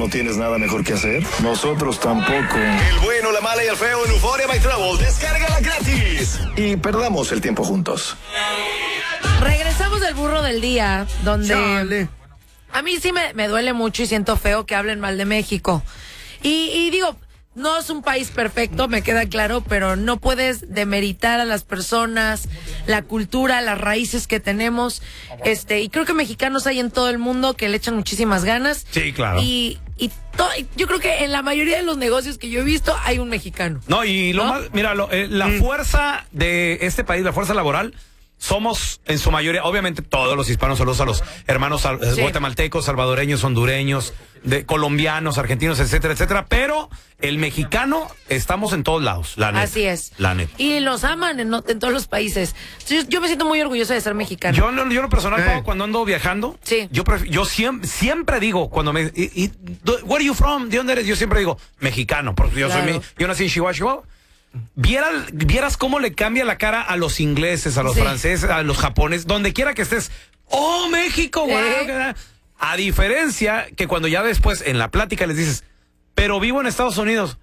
no tienes nada mejor que hacer? Nosotros tampoco. El bueno, la mala y el feo en Euphoria by Travel. Descárgala gratis. Y perdamos el tiempo juntos. Regresamos del burro del día, donde Chale. a mí sí me duele mucho y siento feo que hablen mal de México. Y digo, no es un país perfecto, me queda claro, pero no puedes demeritar a las personas, la cultura, las raíces que tenemos. Y creo que mexicanos hay en todo el mundo que le echan muchísimas ganas. Sí, claro. Y yo creo que en la mayoría de los negocios que yo he visto hay un mexicano. No, y lo más, mira, la fuerza de este país, la fuerza laboral, somos en su mayoría, obviamente todos los hispanos, saludos a los hermanos guatemaltecos, salvadoreños, hondureños, colombianos, argentinos, etcétera, etcétera, pero el mexicano estamos en todos lados, la neta. Así es. La neta. Y los aman en todos los países. Yo me siento muy orgullosa de ser mexicano. Yo en lo personal, Pau, cuando ando viajando, sí, yo siempre digo, cuando where are you from? ¿De dónde eres? Yo siempre digo, mexicano, porque yo nací en Chihuahua. Vieras cómo le cambia la cara a los ingleses, a los franceses, a los japoneses, donde quiera que estés. ¡Oh, México! Wow. A diferencia que cuando ya después en la plática les dices, pero vivo en Estados Unidos.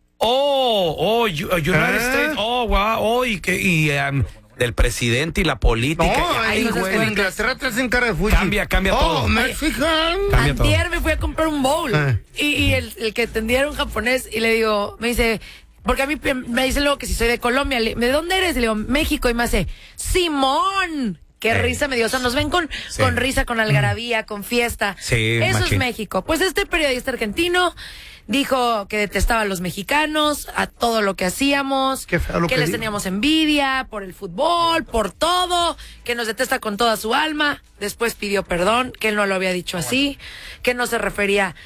United States. Oh, wow. Del presidente y la política. No, ahí, güey, en Inglaterra te hacen cara de Fuji. Cambia todo. Mexican. Antier me fui a comprar un bowl. Y el que atendía era un japonés y le digo, me dice... Porque a mí me dice luego que si soy de Colombia, ¿de dónde eres? Y le digo, México, y me hace, ¡Simón! Qué risa me dio. O sea, nos ven con risa, con algarabía, con fiesta. Sí, eso machín. es México. Pues este periodista argentino dijo que detestaba a los mexicanos, a todo lo que hacíamos, Qué feo lo que que les dijo. teníamos envidia por el fútbol, por todo, que nos detesta con toda su alma. Después pidió perdón, que él no lo había dicho así, que no se refería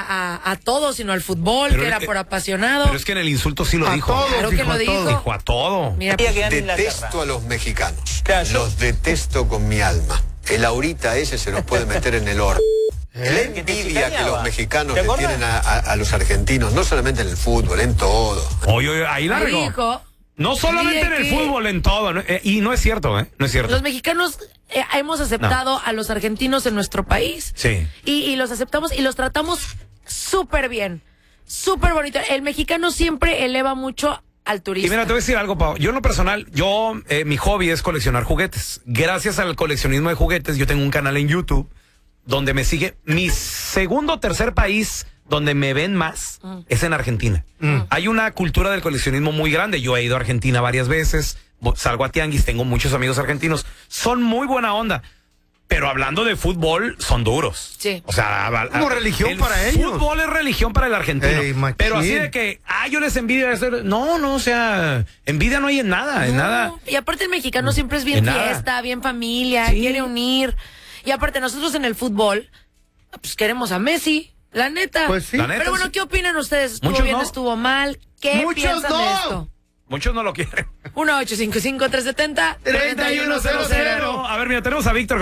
a todo, sino al fútbol, Pero que era por apasionado. Pero es que en el insulto sí lo A dijo. todos, Claro que dijo, lo a dijo. todos. Dijo a todo. Mira, Detesto a los mexicanos. Los detesto con mi alma. El ahorita ese se nos puede meter en el horno. La envidia que los mexicanos le tienen a los argentinos, no solamente en el fútbol, en todo. Oye, ahí la regó. dijo, No solamente en el fútbol, en todo. ¿no? Y no es cierto, ¿eh? No es cierto. los mexicanos hemos aceptado a los argentinos en nuestro país. Sí. Y los aceptamos y los tratamos súper bien, súper bonito. El mexicano siempre eleva mucho al turista. Y mira, te voy a decir algo, Pau. Yo en lo personal, mi hobby es coleccionar juguetes. Gracias al coleccionismo de juguetes, yo tengo un canal en YouTube donde me sigue. Mi segundo o tercer país donde me ven más es en Argentina. Hay una cultura del coleccionismo muy grande. Yo he ido a Argentina varias veces, salgo a tianguis, tengo muchos amigos argentinos. Son muy buena onda. Pero hablando de fútbol, son duros. Sí. O sea, como religión para ellos. El fútbol es religión para el argentino. Ey, machín. Pero así de que, yo les envidio. No, o sea, envidia no hay en nada, en nada. Y aparte el mexicano siempre es bien En nada. fiesta, bien familia, Sí. quiere unir. Y aparte nosotros en el fútbol, pues queremos a Messi, la neta. Pues sí. La neta, Pero bueno, sí. ¿qué opinan ustedes? ¿Estuvo Muchos bien, no. estuvo mal? ¿Qué Muchos piensan no. de esto? Muchos no lo quieren. 1-855-370-3100. A ver, mira, tenemos a Víctor.